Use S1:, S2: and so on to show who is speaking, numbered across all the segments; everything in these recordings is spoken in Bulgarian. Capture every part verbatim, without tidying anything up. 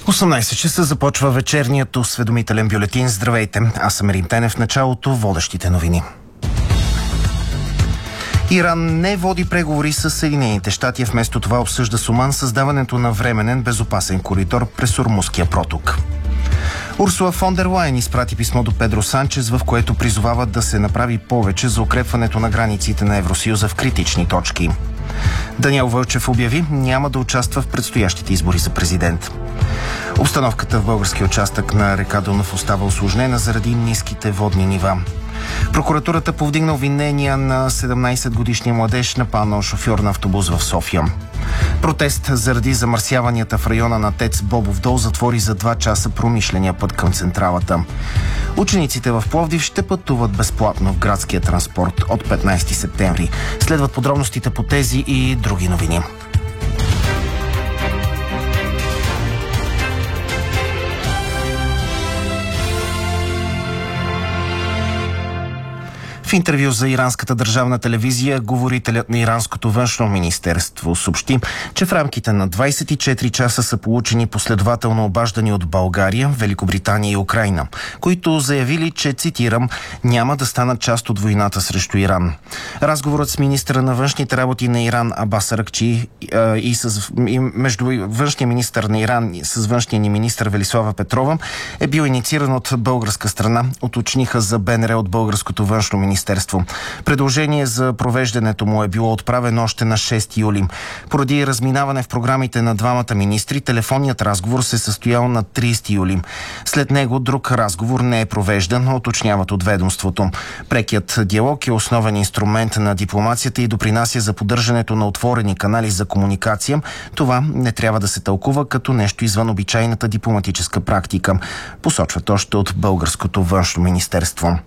S1: осемнайсет часа започва вечерният осведомителен бюлетин. Здравейте, аз съм Рим Тенев. В началото водещите новини. Иран не води преговори с Съединените щати, вместо това обсъжда с Оман създаването на временен безопасен коридор през Ормузския проток. Урсула фон дер Лайен изпрати писмо до Педро Санчес, в което призовава да се направи повече за укрепването на границите на Евросъюза в критични точки. Даниел Вълчев обяви, няма да участва в предстоящите избори за президент. Обстановката в българския участък на река Дунав остава усложнена заради ниските водни нива. Прокуратурата повдигна обвинения на седемнайсетгодишния младеж, нападнал шофьор на автобус в София. Протест заради замърсяванията в района на ТЕЦ Бобов дол затвори за два часа промишления път към централата. Учениците в Пловдив ще пътуват безплатно в градския транспорт от петнайсети септември. Следват подробностите по тези и други новини. В интервю за иранската държавна телевизия, говорителят на иранското външно министерство съобщи, че в рамките на двайсет и четири часа са получени последователно обаждани от България, Великобритания и Украйна, които заявили, че, цитирам, няма да станат част от войната срещу Иран. Разговорът с министъра на външните работи на Иран Абас Аракчи и, с, и между външния министър на Иран с външния ни министър Велислава Петрова е бил иницииран от българска страна, уточниха за БНР от българското външно министерство. Предложение за провеждането му е било отправено още на шести юли. Поради разминаване в програмите на двамата министри, телефонният разговор се състоял на трийсети юли. След него друг разговор не е провеждан, уточняват от ведомството. Прекият диалог е основен инструмент на дипломацията и допринася за поддържането на отворени канали за комуникация. Това не трябва да се тълкува като нещо извън обичайната дипломатическа практика, посочват още от българското външно министерство.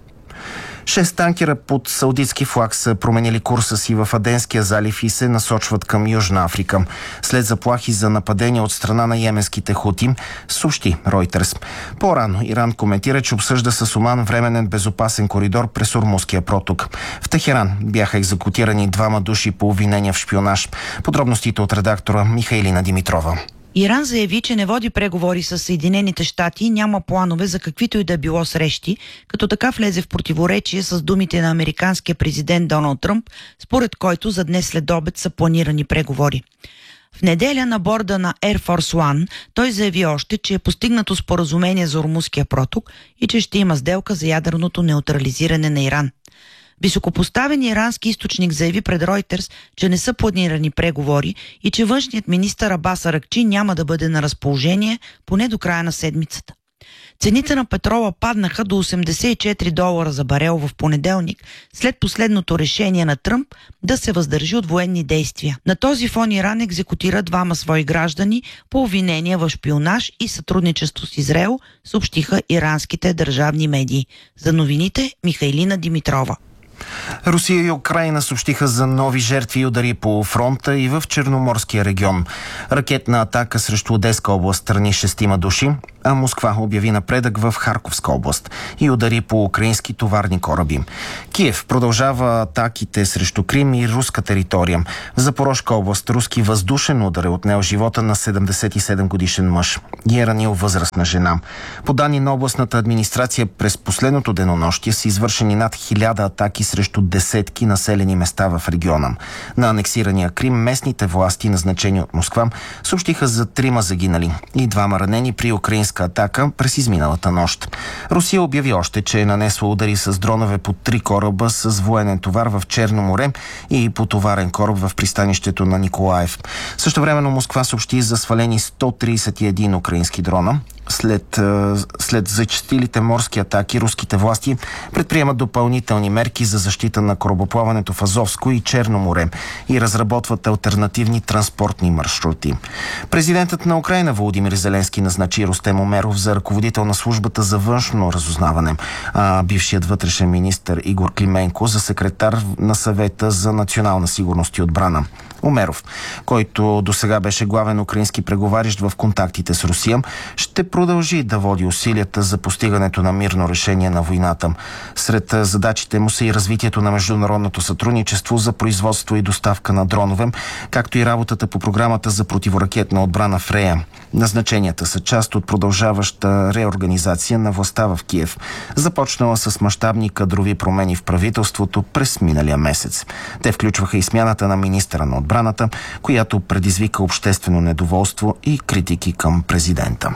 S1: Шест танкера под саудитски флаг са променили курса си в Аденския залив и се насочват към Южна Африка. След заплахи за нападения от страна на йеменските хути, съобщи Ройтерс. По-рано Иран коментира, че обсъжда с Оман временен безопасен коридор през Ормузския проток. В Техеран бяха екзекутирани двама души по обвинения в шпионаж. Подробностите от редактора Михайлина Димитрова.
S2: Иран заяви, че не води преговори с Съединените щати и няма планове за каквито и да било срещи, като така влезе в противоречие с думите на американския президент Доналд Тръмп, според който за днес след обед са планирани преговори. В неделя на борда на Air Force One той заяви още, че е постигнато споразумение за Ормузския проток и че ще има сделка за ядерното неутрализиране на Иран. Високопоставен ирански източник заяви пред Ройтерс, че не са планирани преговори и че външният министър Абас Аракчи няма да бъде на разположение поне до края на седмицата. Цените на петрола паднаха до осемдесет и четири долара за барел в понеделник, след последното решение на Тръмп да се въздържи от военни действия. На този фон Иран екзекутира двама свои граждани по обвинения в шпионаж и сътрудничество с Израел, съобщиха иранските държавни медии. За новините Михайлина Димитрова.
S1: Русия и Украйна съобщиха за нови жертви и удари по фронта и в Черноморския регион. Ракетна атака срещу Одеска област рани шестима души, а Москва обяви напредък в Харковска област и удари по украински товарни кораби. Киев продължава атаките срещу Крим и руска територия. В Запорожка област руски въздушен удар е отнел живота на седемдесет и седем годишен мъж и е ранил възрастна жена. По данни на областната администрация, през последното денонощие са извършени над хиляда атаки срещу десетки населени места в региона. На анексирания Крим местните власти, назначени от Москва, съобщиха за трима загинали и двама ранени при украинска атака през изминалата нощ. Русия обяви още, че е нанесла удари с дронове по три кораба с военен товар в Черно море и по товарен кораб в пристанището на Николаев. Същевременно Москва съобщи за свалени сто трийсет и един украински дрона. След, след зачестилите морски атаки, руските власти предприемат допълнителни мерки за защита на корабоплаването в Азовско и Черно море и разработват алтернативни транспортни маршрути. Президентът на Украйна Володимир Зеленски назначи Рустем Умеров за ръководител на службата за външно разузнаване, а бившият вътрешен министър Игор Клименко за секретар на съвета за национална сигурност и отбрана. Умеров, който досега беше главен украински преговарящ в контактите с Русия, ще продължи да води усилията за постигането на мирно решение на войната. Сред задачите му са и развитието на международното сътрудничество за производство и доставка на дронове, както и работата по програмата за противоракетна отбрана Фрея. Назначенията са част от продължаваща реорганизация на властта в Киев, започнала с мащабни кадрови промени в правителството през миналия месец. Те включваха и смяната на министъра на отбраната, която предизвика обществено недоволство и критики към президента.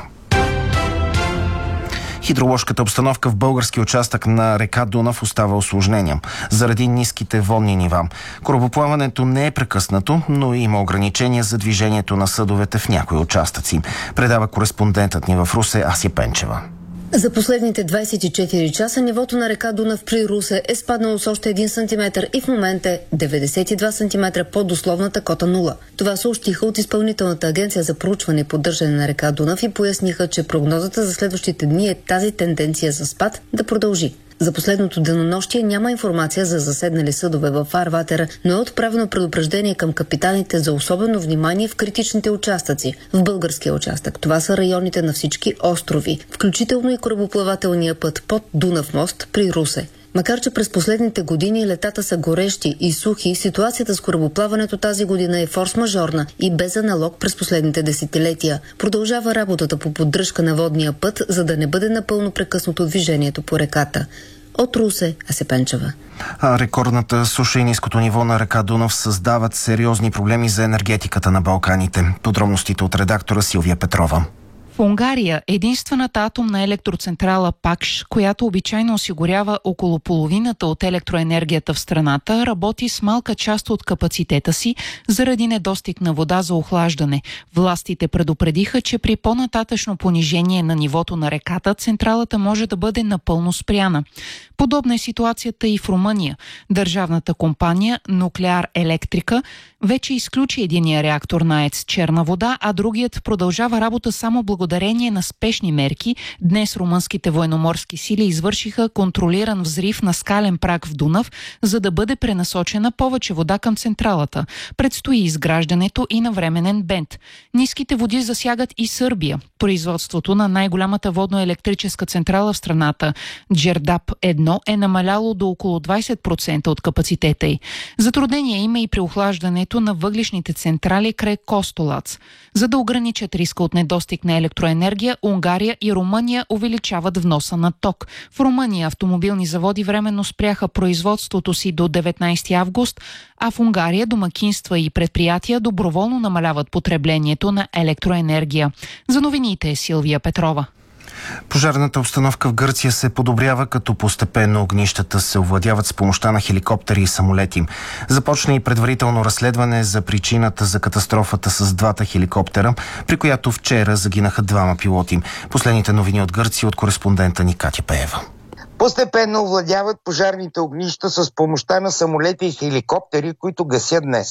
S1: Хидроложката обстановка в български участък на река Дунав остава усложнения заради ниските водни нива. Корабоплаването не е прекъснато, но има ограничения за движението на съдовете в някои участъци. Предава кореспондентът ни в Русе Ася Пенчева.
S3: За последните двадесет и четири часа нивото на река Дунав при Русе е спаднало с още един сантиметър и в момента е деветдесет и два сантиметра под условната кота нула. Това съобщиха от Изпълнителната агенция за проучване и поддържане на река Дунав и поясниха, че прогнозата за следващите дни е тази тенденция за спад да продължи. За последното денонощие няма информация за заседнали съдове във фарватера, но е отправено предупреждение към капитаните за особено внимание в критичните участъци в българския участък. Това са районите на всички острови, включително и корабоплавателния път под Дунав мост при Русе. Макар че през последните години летата са горещи и сухи, ситуацията с корабоплаването тази година е форс-мажорна и без аналог през последните десетилетия. Продължава работата по поддръжка на водния път, за да не бъде напълно прекъснато движението по реката. От Русе, Ася Пенчева.
S1: А рекордната суша и ниското ниво на река Дунав създават сериозни проблеми за енергетиката на Балканите. Подробностите от редактора Силвия Петрова.
S4: В Унгария единствената атомна електроцентрала Пакш, която обичайно осигурява около половината от електроенергията в страната, работи с малка част от капацитета си заради недостиг на вода за охлаждане. Властите предупредиха, че при по-нататъчно понижение на нивото на реката, централата може да бъде напълно спряна. Подобна е ситуацията и в Румъния. Държавната компания Нуклеар Електрика вече изключи единия реактор на АЕЦ Черна вода, а другият продължава работа само благодарение на спешни мерки. Днес румънските военноморски сили извършиха контролиран взрив на скален праг в Дунав, за да бъде пренасочена повече вода към централата. Предстои изграждането и на временен бент. Ниските води засягат и Сърбия. Производството на най-голямата водно-електрическа централа в страната, Джердап едно, е намаляло до около двадесет процента от капацитета й. Затруднение има и при охлаждането на въглишните централи край Костолац. За да ограничат риска от недостиг на електроенергия, Унгария и Румъния увеличават вноса на ток. В Румъния автомобилни заводи временно спряха производството си до деветнадесети август, а в Унгария домакинства и предприятия доброволно намаляват потреблението на електроенергия. За новините е Силвия Петрова.
S1: Пожарната обстановка в Гърция се подобрява, като постепенно огнищата се овладяват с помощта на хеликоптери и самолети. Започна и предварително разследване за причината за катастрофата с двата хеликоптера, при която вчера загинаха двама пилоти. Последните новини от Гърция от кореспондента ни Катя Пеева.
S5: Постепенно овладяват пожарните огнища с помощта на самолети и хеликоптери, които гасят днес.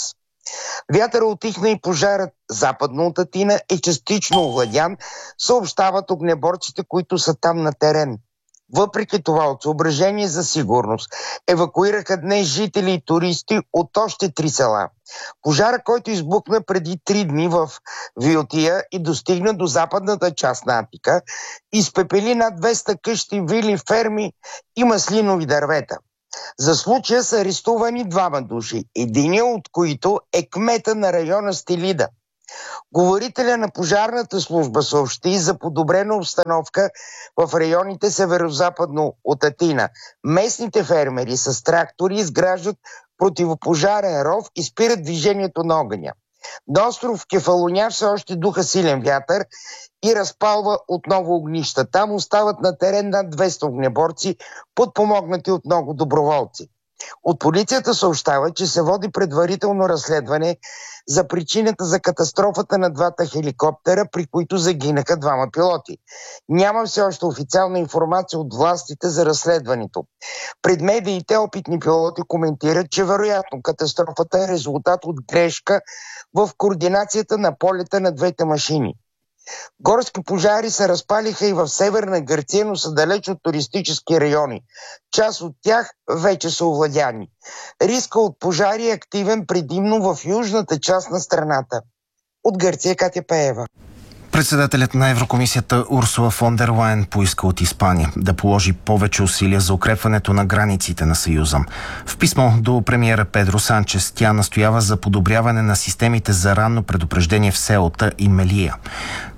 S5: Вятъра утихна и пожарът западно от Атина е частично овладян, съобщават огнеборците, които са там на терен. Въпреки това, от съображение за сигурност, евакуираха днес жители и туристи от още три села. Пожара, който избухна преди три дни в Виотия и достигна до западната част на Атика, изпепели над двеста къщи, вили, ферми и маслинови дървета. За случая са арестувани двама души, единият от които е кмета на района Стилида. Говорителя на пожарната служба съобщи за подобрена обстановка в районите северо-западно от Атина. Местните фермери с трактори изграждат противопожарен ров и спират движението на огъня. На остров Кефалоня все още духа силен вятър и разпалва отново огнища. Там остават на терен над двеста огнеборци, подпомогнати от много доброволци. От полицията съобщава, че се води предварително разследване за причината за катастрофата на двата хеликоптера, при които загинаха двама пилоти. Няма все още официална информация от властите за разследването. Пред медиите опитни пилоти коментират, че вероятно катастрофата е резултат от грешка в координацията на полета на двете машини. Горски пожари се разпалиха и в Северна Гърция, но са далеч от туристически райони. Част от тях вече са овладяни. Риска от пожари е активен предимно в южната част на страната. От Гърция Катя Пеева.
S1: Председателят на Еврокомисията Урсула фон дер Лайен поиска от Испания да положи повече усилия за укрепването на границите на Съюза. В писмо до премиера Педро Санчес тя настоява за подобряване на системите за ранно предупреждение в Сеута и Мелия.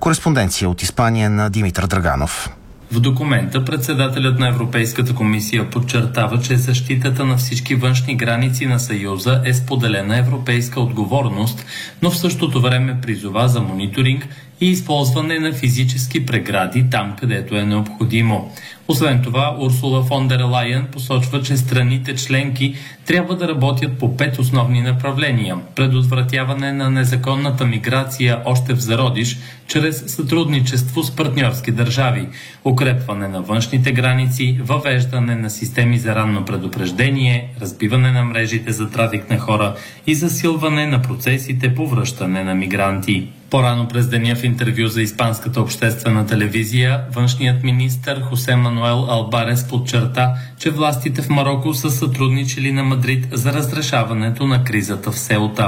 S1: Кореспонденция от Испания на Димитър Драганов.
S6: В документа председателят на Европейската комисия подчертава, че защитата на всички външни граници на Съюза е споделена европейска отговорност, но в същото време призова за мониторинг и използване на физически прегради там, където е необходимо. Освен това, Урсула фон дер Лайен посочва, че страните членки трябва да работят по пет основни направления. Предотвратяване на незаконната миграция още в зародиш, чрез сътрудничество с партньорски държави, укрепване на външните граници, въвеждане на системи за ранно предупреждение, разбиване на мрежите за трафик на хора и засилване на процесите по връщане на мигранти. По-рано през деня в интервю за испанската обществена телевизия, външният министър Хосе Мануел Албарес подчерта, че властите в Мароко са сътрудничили на Мадрид за разрешаването на кризата в Сеута.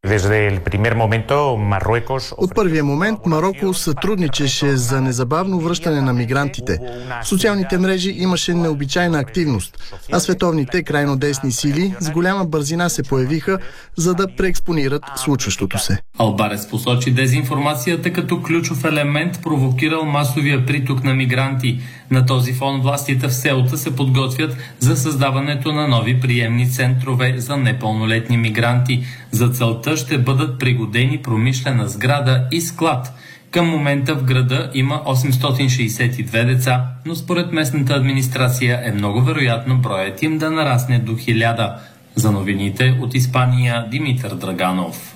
S7: От първия момент Мароко сътрудничеше за незабавно връщане на мигрантите. В социалните мрежи имаше необичайна активност, а световните крайно десни сили с голяма бързина се появиха, за да преекспонират случващото се.
S6: Албарес посочи дезинформацията като ключов елемент, провокирал масовия приток на мигранти. На този фон властите в Сеута се подготвят за създаването на нови приемни центрове за непълнолетни мигранти. За целта ще бъдат пригодени промишлена сграда и склад. Към момента в града има осемстотин шейсет и две деца, но според местната администрация е много вероятно броят им да нарасне до хиляда. За новините от Испания, Димитър Драганов.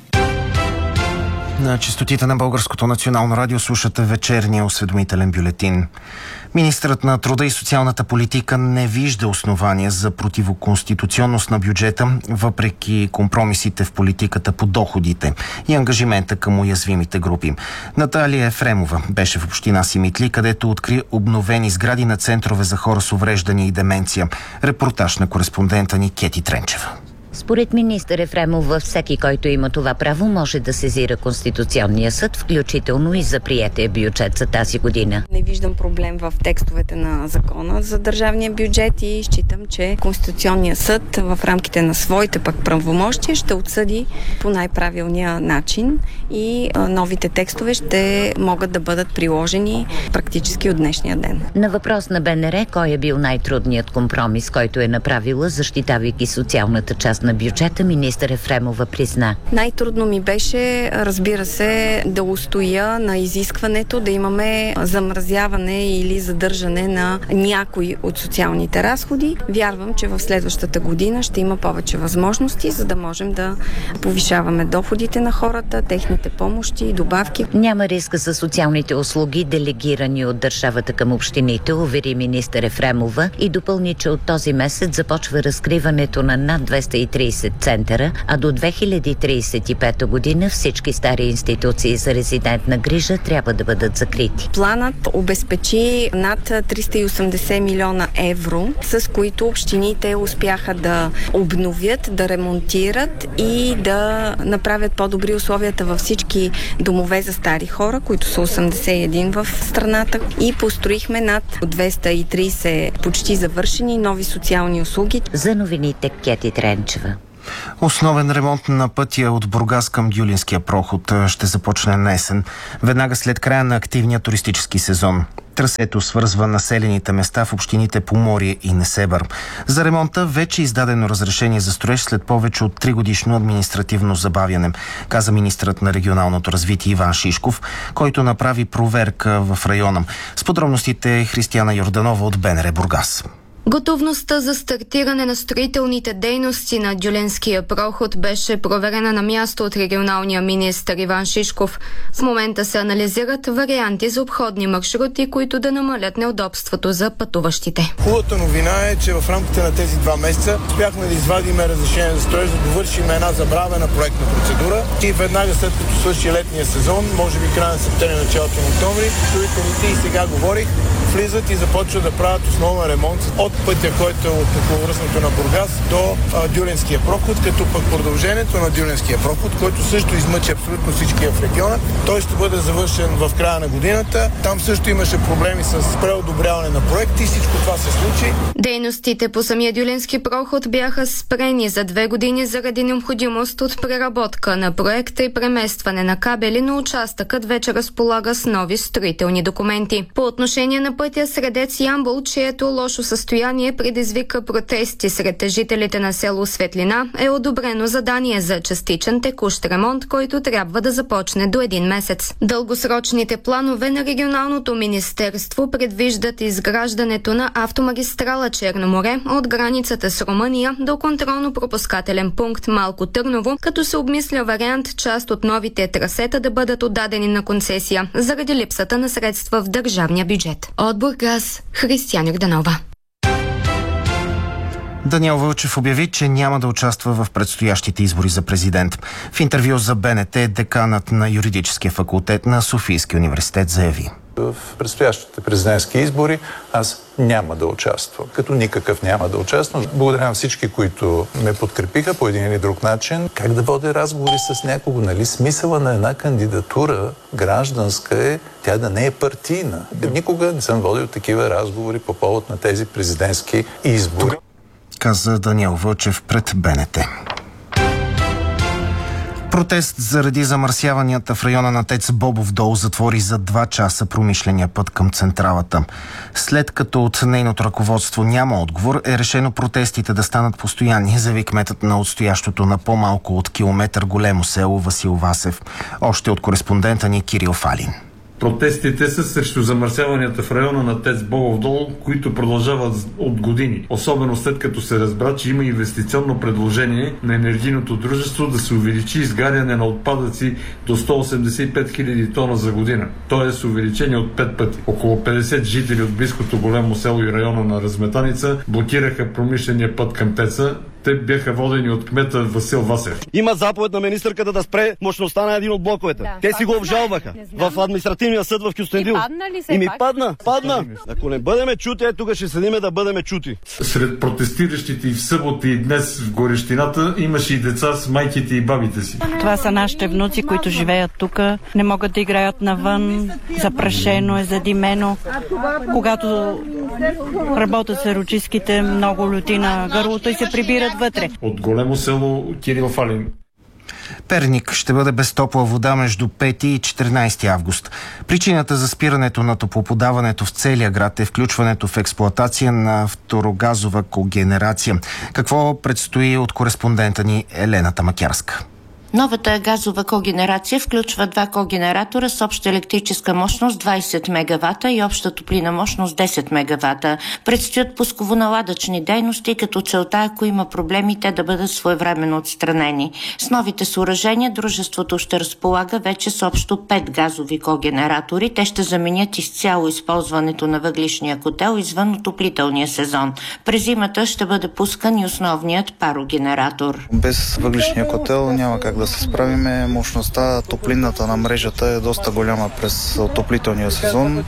S1: На честотите на Българското национално радио слушате вечерния осведомителен бюлетин. Министърът на труда и социалната политика не вижда основания за противоконституционност на бюджета, въпреки компромисите в политиката по доходите и ангажимента към уязвимите групи. Наталия Ефремова беше в община Симитли, където откри обновени сгради на центрове за хора с увреждания и деменция. Репортаж на кореспондента ни Кети Тренчева.
S8: Според министър Ефремова, всеки, който има това право, може да сезира Конституционния съд, включително и за приетия бюджет за тази година.
S9: Не виждам проблем в текстовете на закона за държавния бюджет и считам, че Конституционния съд в рамките на своите пък правомощия ще отсъди по най-правилния начин и новите текстове ще могат да бъдат приложени практически от днешния ден.
S8: На въпрос на БНР, кой е бил най-трудният компромис, който е направила, защитавайки социалната част на бюджета, министър Ефремова призна.
S9: Най-трудно ми беше, разбира се, да устоя на изискването да имаме замразяване или задържане на някои от социалните разходи. Вярвам, че в следващата година ще има повече възможности, за да можем да повишаваме доходите на хората, техните помощи и добавки.
S8: Няма риск за социалните услуги, делегирани от държавата към общините, увери министър Ефремова и допълни, че от този месец започва разкриването на над двеста и трийсет центъра, а до две хиляди трийсет и пета година всички стари институции за резидентна грижа трябва да бъдат закрити.
S9: Планът обезпечи над триста и осемдесет милиона евро, с които общините успяха да обновят, да ремонтират и да направят по-добри условията във всички домове за стари хора, които са осемдесет и един в страната, и построихме над двеста и трийсет почти завършени нови социални услуги.
S8: За новините Кети Тренчева.
S1: Основен ремонт на пътя от Бургас към Гюлинския проход ще започне на есен, веднага след края на активния туристически сезон. Трасето свързва населените места в общините Поморие и Несебър. За ремонта вече е издадено разрешение за строеж след повече от тригодишно административно забавяне, каза министърът на регионалното развитие Иван Шишков, който направи проверка в района. С подробностите Християна Йорданова от БНР Бургас.
S10: Готовността за стартиране на строителните дейности на Дюленския проход беше проверена на място от регионалния министър Иван Шишков. В момента се анализират варианти за обходни маршрути, които да намалят неудобството за пътуващите.
S11: Хубавата новина е, че в рамките на тези два месеца успяхме да извадим разрешение за строеж, да довършим една забравена проектна процедура и веднага след като свърши летния сезон, може би края на септември, началото на октомври, строителите и сега говорих, влизат и започват да правят основен ремонт от пътя, който е от околовръстното на Бургас до а, Дюлинския проход, като пък продължението на Дюлинския проход, който също измъчи абсолютно всички в региона. Той ще бъде завършен в края на годината. Там също имаше проблеми с преодобряване на проекти и всичко това се случи.
S10: Дейностите по самия Дюлински проход бяха спрени за две години заради необходимост от преработка на проекта и преместване на кабели, но участъкът вече разполага с нови строителни документи. По отношение на пътя Средец-Ямбол, чието лошо състояние предизвика протести сред жителите на село Светлина, е одобрено задание за частичен текущ ремонт, който трябва да започне до един месец. Дългосрочните планове на регионалното министерство предвиждат изграждането на автомагистрала Черно море от границата с Румъния до контролно-пропускателен пункт Малко Търново, като се обмисля вариант част от новите трасета да бъдат отдадени на концесия заради липсата на средства в държавния бюджет. От Бургас, Християна Йорданова.
S1: Даниел Вълчев обяви, че няма да участва в предстоящите избори за президент. В интервю за БНТ деканът на юридическия факултет на Софийския университет заяви:
S12: в предстоящите президентски избори аз няма да участвам. Като никакъв няма да участвам. Благодаря на всички, които ме подкрепиха по един или друг начин. Как да водя разговори с някого? Нали? Смисъла на една кандидатура гражданска е тя да не е партийна. Никога не съм водил такива разговори по повод на тези президентски избори.
S1: Каза Даниел Вълчев пред БНТ. Протест заради замърсяванията в района на ТЕЦ Бобов дол затвори за два часа промишления път към централата. След като от нейното ръководство няма отговор, е решено протестите да станат постоянни, заяви кметът на отстоящото на по-малко от километър големо село Васил Васев. Още от кореспондента ни Кирил Фалин.
S13: Протестите са срещу замърсяванията в района на ТЕЦ Бобов дол, които продължават от години. Особено след като се разбра, че има инвестиционно предложение на енергийното дружество да се увеличи изгаряне на отпадъци до сто осемдесет и пет хиляди тона за година. Тоест увеличение от пет пъти. Около петдесет жители от близкото големо село и района на Разметаница блокираха промишления път към ТЕЦ-а. Те бяха водени от кмета Васил Васев.
S14: Има заповед на министърката да спре мощността на един от блоковете. Да. Те си го обжалваха в административния съд в Кюстендил. И падна ли се? И ми падна, падна. Ако не бъдеме чути, е, тук ще седиме да бъдеме чути.
S13: Сред протестиращите и в събота и днес в горещината имаше и деца с майките и бабите си.
S15: Това са нашите внуци, които живеят тук. Не могат да играят навън. Запрашено е, задимено. Когато работят серочистките, много люти на гърлото и се прибират вътре.
S13: От големо село Кирил Фалин.
S1: Перник ще бъде без топла вода между пети и четиринайсети август. Причината за спирането на топлоподаването в целия град е включването в експлоатация на второгазова когенерация. Какво предстои от кореспондента ни Елена Тамакярска?
S16: Новата газова когенерация включва два когенератора с обща електрическа мощност двайсет мегавата и обща топлина мощност десет мегавата. Предстоят пусково-наладъчни дейности, като целта, ако има проблеми, те да бъдат своевременно отстранени. С новите съоръжения дружеството ще разполага вече с общо пет газови когенератори. Те ще заменят изцяло използването на въглишния котел извън отоплителния сезон. През зимата ще бъде пускан и основният парогенератор.
S17: Без въглишния котел няма как да се справиме. Мощността, топлинната на мрежата е доста голяма през отоплителния сезон,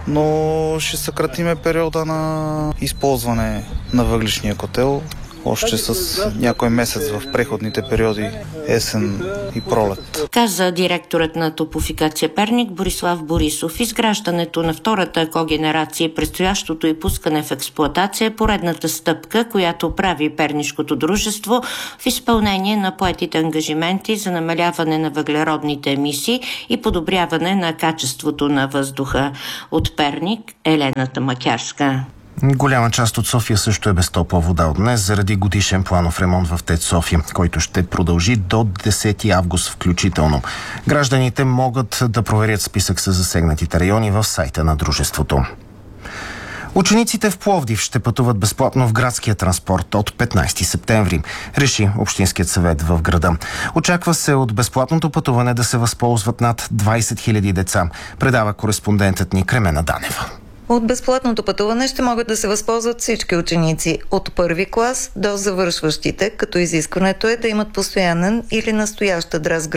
S17: но ще съкратиме периода на използване на въглишния котел още с някой месец в преходните периоди есен и пролет.
S16: Каза директорът на Топлофикация Перник Борислав Борисов. Изграждането на втората когенерация и предстоящото и пускане в експлоатация е поредната стъпка, която прави пернишкото дружество в изпълнение на поетите ангажименти за намаляване на въглеродните емисии и подобряване на качеството на въздуха. От Перник Елена Тамакярска.
S1: Голяма част от София също е без топла вода от днес заради годишен планов ремонт в ТЕЦ София, който ще продължи до десети август включително. Гражданите могат да проверят списък с засегнатите райони в сайта на дружеството. Учениците в Пловдив ще пътуват безплатно в градския транспорт от петнайсети септември, реши Общинският съвет в града. Очаква се от безплатното пътуване да се възползват над двайсет хиляди деца, предава кореспондентът ни Кремена Данева.
S18: От безплатното пътуване ще могат да се възползват всички ученици от първи клас до завършващите, като изискването е да имат постоянен или настоящ адрес в града.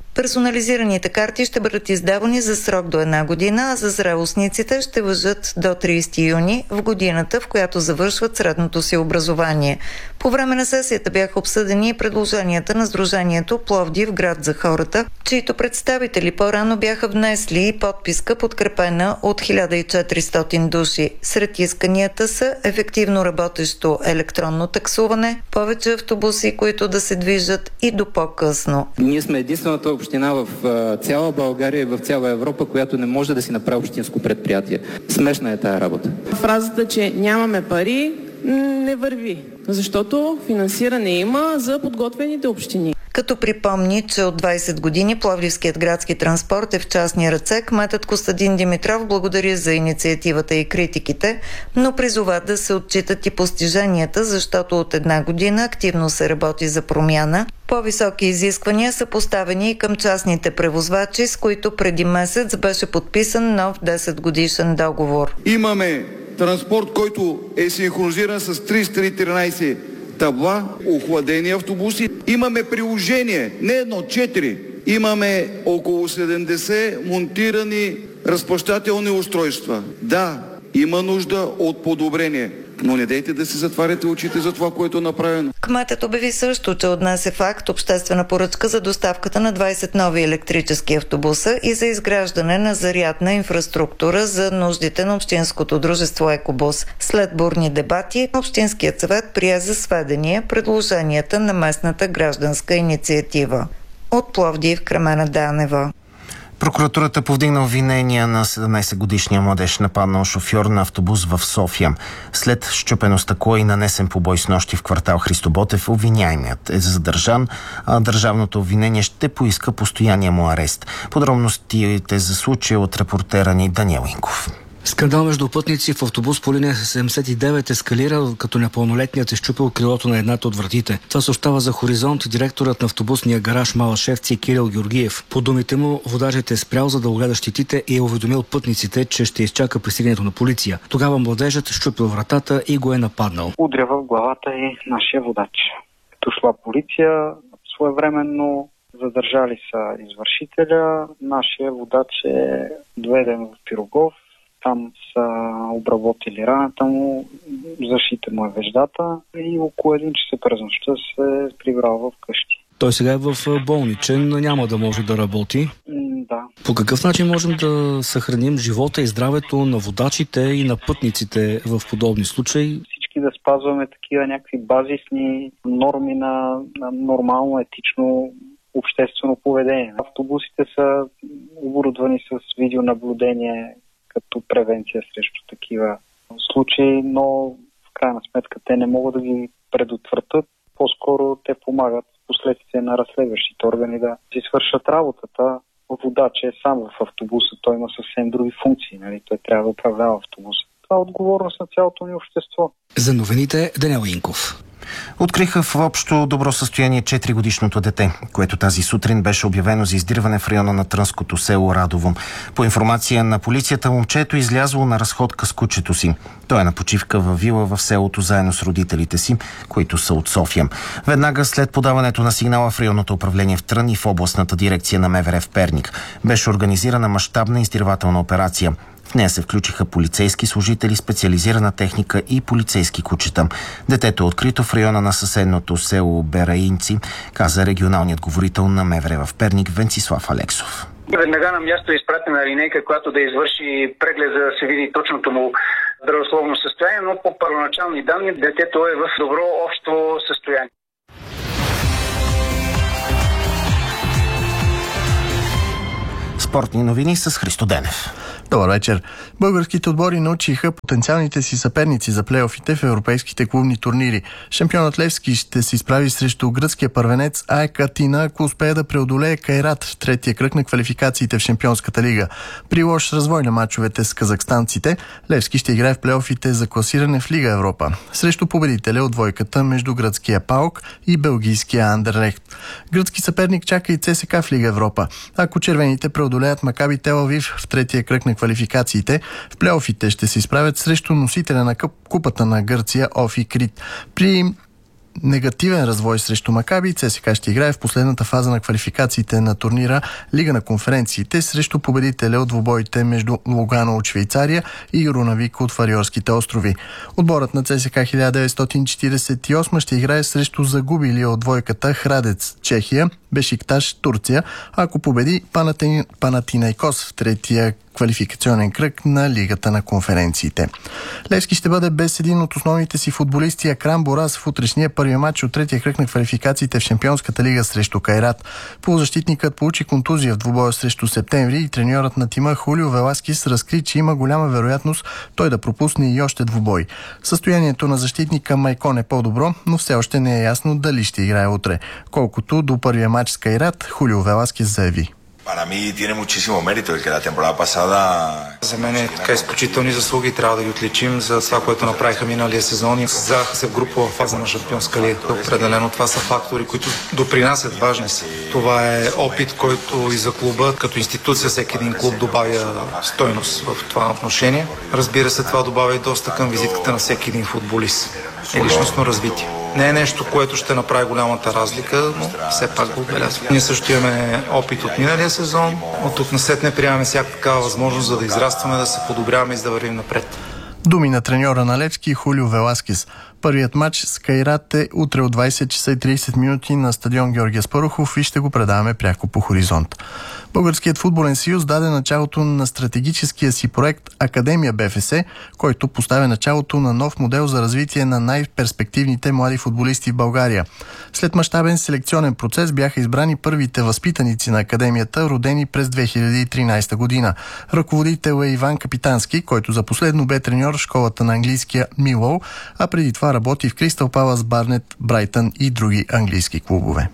S18: Персонализираните карти ще бъдат издавани за срок до една година, а за зрелостниците ще важат до тридесети юни, в годината, в която завършват средното си образование. По време на сесията бяха обсъдени и предложенията на Сдружението Пловдив град за хората, чието представители по-рано бяха внесли подписка, подкрепена от хиляда и четиристотин души. Сред исканията са ефективно работещо електронно таксуване, повече автобуси, които да се движат и до по-късно.
S19: Ние сме единствената община в цяла България и в цяла Европа, която не може да си направи общинско предприятие. Смешна е тая работа.
S20: Фразата, че нямаме пари, не върви, защото финансиране има за подготвените общини.
S18: Като припомни, че от двадесет години Пловдивският градски транспорт е в частни ръце, кметът Костадин Димитров благодари за инициативата и критиките, но призова да се отчитат и постиженията, защото от една година активно се работи за промяна. По-високи изисквания са поставени и към частните превозвачи, с които преди месец беше подписан нов десет годишен договор.
S21: Имаме транспорт, който е синхронизиран с триста и тринадесет табла, охладени автобуси. Имаме приложение, не едно, четири. Имаме около седемдесет монтирани разплащателни устройства. Да, има нужда от подобрение, но не дейте да си затваряте очите за това, което е направено.
S18: Кметът обяви също, че отнесе факт обществена поръчка за доставката на двадесет нови електрически автобуса и за изграждане на зарядна инфраструктура за нуждите на общинското дружество Екобус. След бурни дебати, Общинският съвет прие за сведение предложенията на местната гражданска инициатива. От Пловдив, Кремена Данева.
S1: Прокуратурата повдигна обвинения на седемнадесетгодишния младеж, нападнал шофьор на автобус в София. След счупено стъкло и нанесен побой с нощи в квартал Христо Ботев, обвиняемият е задържан, а държавното обвинение ще поиска постоянния му арест. Подробностите за случая от репортера ни Даниел Инков.
S22: Скандал между пътници в автобус по линия седемдесет и девет ескалира, като непълнолетният е счупил крилото на едната от вратите. Това съобщава за Хоризонт директорът на автобусния гараж Малашевци Кирил Георгиев. По думите му, водачът е спрял, за да огледа щетите и е уведомил пътниците, че ще изчака пристигането на полиция. Тогава младежът счупил вратата и го е нападнал.
S23: Удря в главата и нашия водач. Като шла полиция, своевременно задържали са извършителя. Нашия водач е доведен в Пирогов. Там са обработили раната му, защита му е веждата и около един час през нощта се прибрал в къщи.
S22: Той сега е в болничен, няма да може да работи.
S23: Да.
S22: По какъв начин можем да съхраним живота и здравето на водачите и на пътниците в подобни случаи?
S23: Всички да спазваме такива някакви базисни норми на, на нормално, етично обществено поведение. Автобусите са оборудвани с видеонаблюдение като превенция срещу такива случаи, но в крайна сметка те не могат да ги предотвратят. По-скоро те помагат в последствие на разследващите органи да си свършат работата. Водач е сам в автобуса, той има съвсем други функции, нали? Той трябва да управлява автобуса. Това е отговорност на цялото ни общество.
S22: За новините Даниел Инков.
S1: Откриха в общо добро състояние четиригодишното дете, което тази сутрин беше обявено за издирване в района на Трънското село Радово. По информация на полицията, момчето е излязло на разходка с кучето си. Той е на почивка във вила в селото заедно с родителите си, които са от София. Веднага след подаването на сигнала в районното управление в Трън и в областната дирекция на МВР в Перник беше организирана мащабна издирвателна операция. В нея се включиха полицейски служители, специализирана техника и полицейски кучета. Детето е открито в района на съседното село Бераинци, каза регионалният говорител на МВР в Перник Венцислав Алексов.
S24: Веднага на място е изпратена линейка, която да извърши преглед, за да се види точното му здравословно състояние, но по първоначални данни детето е в добро общо състояние.
S1: Спортни новини с Христо Денев.
S7: Добър вечер. Българските отбори научиха потенциалните си съперници за плейофите в европейските клубни турнири. Шампионът Левски ще се изправи срещу гръцкия първенец АЕК Атина, ако успее да преодолее Кайрат в третия кръг на квалификациите в Шампионската лига. При лош развой на мачовете с казахстанците, Левски ще играе в плейофите за класиране в Лига Европа срещу победителя от двойката между гръцкия ПАОК и белгийския Андерлехт. Гръцки съперник чака и ЦСКА в Лига Европа. Ако червените преодолеят Макаби Тел Авив в третия кръг на квалификациите, в плейофите ще се изправят срещу носителя на купата на Гърция Офи Крит. При негативен развой срещу Макаби, ЦСКА ще играе в последната фаза на квалификациите на турнира Лига на конференциите срещу победителя от двубоите между Лугано от Швейцария и Юрунавик от Фариорските острови. Отборът на ЦСКА хиляда деветстотин четиридесет и осма ще играе срещу загубилия от двойката Храдец, Чехия, Бешикташ, Турция, ако победи Панатин... Панатинайкос в третия квалификационен кръг на Лигата на конференциите. Левски ще бъде без един от основните си футболисти Акрам Борас в утрешния първи матч от третия кръг на квалификациите в Шампионската лига срещу Кайрат. Полузащитникът получи контузия в двубоя срещу Септември и треньорът на тима Хулио Веласкис разкри, че има голяма вероятност той да пропусне и още двубой. Състоянието на защитника Майкон е по-добро, но все още не е ясно дали ще играе утре. Колкото до първия матч с Кайрат, Хулио Веласкис заяви:
S2: Para mí tiene muchísimo mérito el que la temporada pasada.
S3: За мен е така изключителни заслуги, трябва да ги отличим за това, което направиха миналия сезон и взеха се в групова фаза на Шампионска лига. Определено това са фактори, които допринасят, важни са. Това е опит, който и за клуба, като институция, всеки един клуб добавя стойност в това отношение. Разбира се, това добавя и доста към визитката на всеки един футболист и личностно развитие. Не е нещо, което ще направи голямата разлика, но все пак го отбелязвам. Ние също имаме опит от миналия сезон. От тук насетне приемаме всяка такава възможност, за да израстваме, да се подобряваме и да вървим напред.
S7: Думи на треньора на Левски Хулио Веласкис. Първият матч с Кайрат е утре от двайсет часа и трийсет минути на стадион Георги Аспарухов и ще го предаваме пряко по Хоризонт. Българският футболен съюз даде началото на стратегическия си проект Академия БФС, който поставя началото на нов модел за развитие на най-перспективните млади футболисти в България. След мащабен селекционен процес бяха избрани първите възпитаници на Академията, родени през две хиляди и тринайсета година. Ръководител е Иван Капитански, който за последно бе треньор в школата на английския Милоу, а преди това работи в Кристал Палас, Барнет, Брайтън и други английски клубове.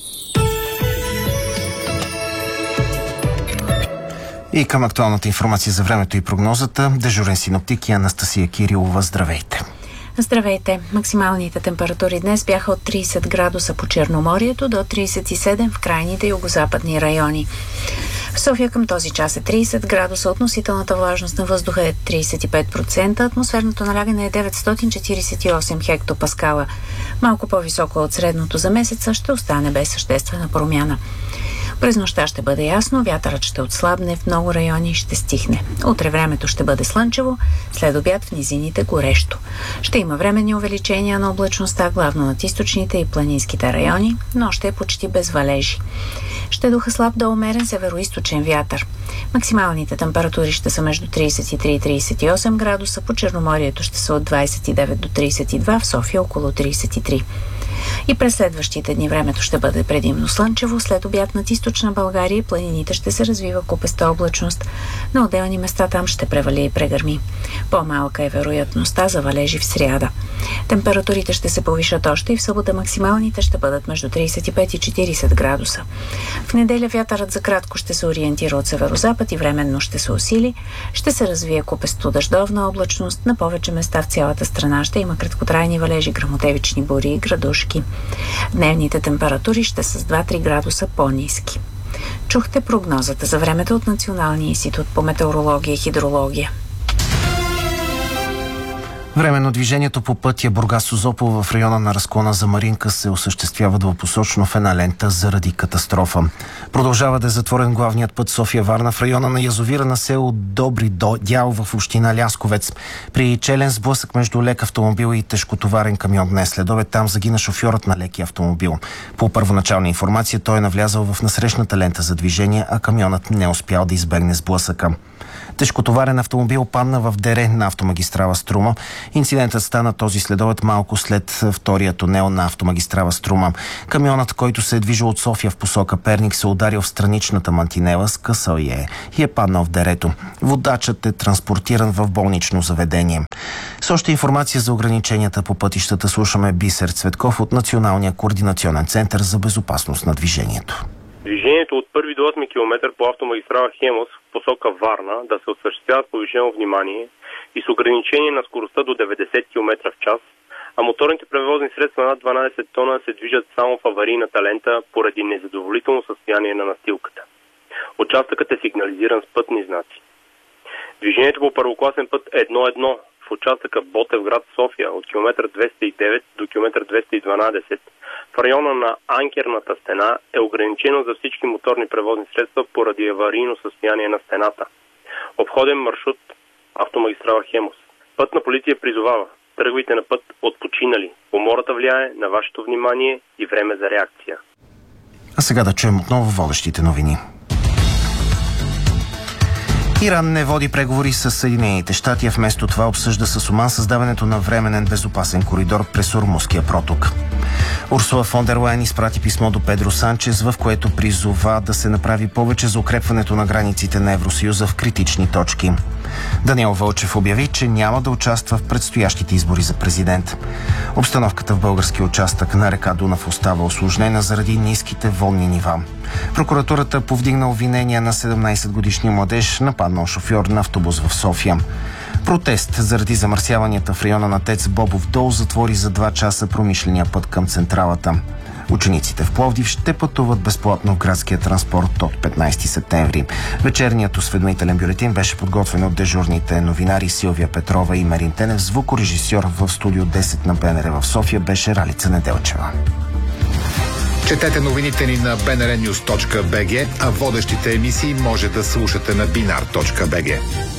S1: И към актуалната информация за времето и прогнозата, дежурен синоптик и Анастасия Кирилова. Здравейте!
S4: Здравейте! Максималните температури днес бяха от трийсет градуса по Черноморието до трийсет и седем в крайните югозападни райони. В София към този час е трийсет градуса, относителната влажност на въздуха е трийсет и пет процента, атмосферното налягане е деветстотин четирийсет и осем хектопаскала. Малко по-високо от средното за месеца, ще остане без съществена промяна. През нощта ще бъде ясно, вятърът ще отслабне, в много райони ще стихне. Утре времето ще бъде слънчево, след обяд в низините горещо. Ще има временни увеличения на облачността, главно над източните и планинските райони, но ще е почти без валежи. Ще духа слаб до умерен североизточен вятър. Максималните температури ще са между трийсет и три и трийсет и осем градуса, по Черноморието ще са от двайсет и девет до трийсет и два, в София около трийсет и три. И през следващите дни времето ще бъде предимно слънчево, след обяд над източна България и планините ще се развива купеста облачност. На отделни места там ще превали и прегърми. По-малка е вероятността за валежи в сряда. Температурите ще се повишат още и в събота максималните ще бъдат между трийсет и пет и четирийсет градуса. В неделя вятърът за кратко ще се ориентира от северозапад и временно ще се усили. Ще се развие купесто дъждовна облачност. На повече места в цялата страна ще има краткотрайни валежи, гръмотевични бури и градушки. Дневните температури ще са с два-три градуса по-ниски. Чухте прогнозата за времето от Националния институт по метеорология и хидрология.
S1: Временно движението по пътя Бургас-Созопол в района на разклона за Маринка се осъществява двупосочно в една лента заради катастрофа. Продължава да е затворен главният път София-Варна в района на язовира на село Добри дял в община Лясковец. При челен сблъсък между лек автомобил и тежкотоварен камион днес следобед там загина шофьорът на лекия автомобил. По първоначална информация той е навлязал в насрещната лента за движение, а камионът не успял да избегне сблъсъка. Тежкотоварен автомобил падна в дере на автомагистрала Струма. Инцидентът стана този следобед малко след втория тунел на автомагистрала Струма. Камионът, който се е движил от София в посока Перник, се ударил в страничната мантинела, скъсал я и е паднал в дерето. Водачът е транспортиран в болнично заведение. С още информация за ограниченията по пътищата слушаме Бисер Цветков от Националния координационен център за безопасност на движението.
S5: Движението от първи до осми километър по автомагистрала Хемус в посока Варна да се осъществява с повишено внимание и с ограничение на скоростта до деветдесет километра в час, а моторните превозни средства над дванадесет тона се движат само в аварийната лента поради незадоволително състояние на настилката. Участъкът е сигнализиран с пътни знаци. Движението по първокласен път едно едно в в участъка Ботевград-София от километър двеста и девет до километър двеста и дванадесет в района на анкерната стена е ограничено за всички моторни превозни средства поради аварийно състояние на стената. Обходен маршрут автомагистрала Хемус. Пътна полиция призовава: тръгвайте на път отпочинали. Умората влияе на вашето внимание и време за реакция.
S1: А сега да чуем отново водещите новини. Иран не води преговори с Съединените щати, а вместо това обсъжда с Оман създаването на временен безопасен коридор през Ормузския проток. Урсула фон дер Лайен изпрати писмо до Педро Санчес, в което призова да се направи повече за укрепването на границите на Евросъюза в критични точки. Даниел Вълчев обяви, че няма да участва в предстоящите избори за президент. Обстановката в българския участък на река Дунав остава усложнена заради ниските водни нива. Прокуратурата повдигна обвинения на седемнадесетгодишния младеж, нападнал шофьор на автобус в София. Протест заради замърсяванията в района на ТЕЦ Бобов дол затвори за два часа промишления път към централата. Учениците в Пловдив ще пътуват безплатно в градския транспорт от петнадесети септември. Вечерният осведомителен бюлетин беше подготвен от дежурните новинари Силвия Петрова и Мерин Тенев. Звукорежисьор в студио десет на БНР в София беше Ралица Неделчева.
S6: Четете новините ни на би ен ар нюз точка би джи, а водещите емисии може да слушате на бинар точка би джи.